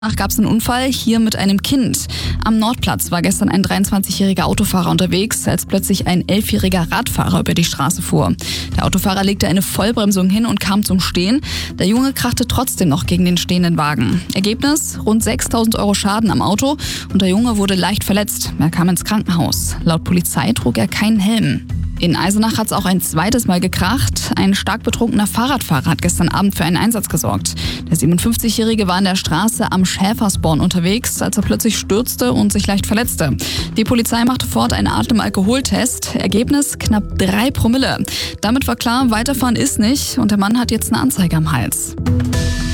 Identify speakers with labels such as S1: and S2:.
S1: Danach gab es einen Unfall hier mit einem Kind. Am Nordplatz war gestern ein 23-jähriger Autofahrer unterwegs, als plötzlich ein 11-jähriger Radfahrer über die Straße fuhr. Der Autofahrer legte eine Vollbremsung hin und kam zum Stehen. Der Junge krachte trotzdem noch gegen den stehenden Wagen. Ergebnis: rund 6.000 € Schaden am Auto und der Junge wurde leicht verletzt. Er kam ins Krankenhaus. Laut Polizei trug er keinen Helm. In Eisenach hat es auch ein zweites Mal gekracht. Ein stark betrunkener Fahrradfahrer hat gestern Abend für einen Einsatz gesorgt. Der 57-Jährige war an der Straße am Schäfersborn unterwegs, als er plötzlich stürzte und sich leicht verletzte. Die Polizei machte fort einen Atemalkoholtest. Ergebnis: knapp 3 Promille. Damit war klar, weiterfahren ist nicht und der Mann hat jetzt eine Anzeige am Hals.